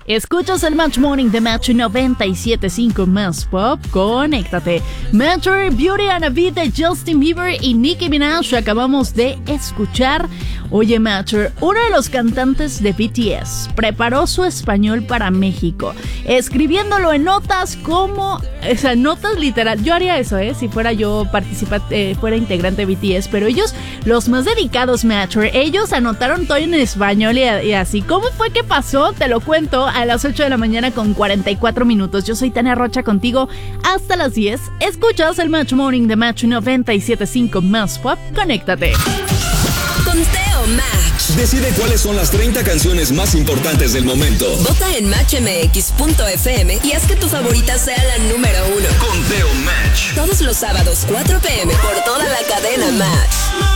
Escuchas el Match Morning de Match 97.5 más pop. Conéctate. Matter, Beauty and a Beat de Justin Bieber y Nicki Minaj acabamos de escuchar. Oye, Matter, uno de los cantantes de BTS preparó su español para México, escribiéndolo en notas como... O sea, notas literal. Yo haría eso, si fuera yo fuera integrante de BTS, pero ellos, los más dedicados, Matter, ellos anotaron todo en español y así. ¿Cómo fue que pasó? Te lo cuento a las 8 de la mañana con 44 minutos. Yo soy Tania Rocha contigo hasta las 10. Escuchas el Match Morning de Match 97.5 más pop. Conéctate. Conteo Match. Decide cuáles son las 30 canciones más importantes del momento. Vota en matchmx.fm y haz que tu favorita sea la número 1. Conteo Match. Todos los sábados 4 p.m. por toda la cadena Match.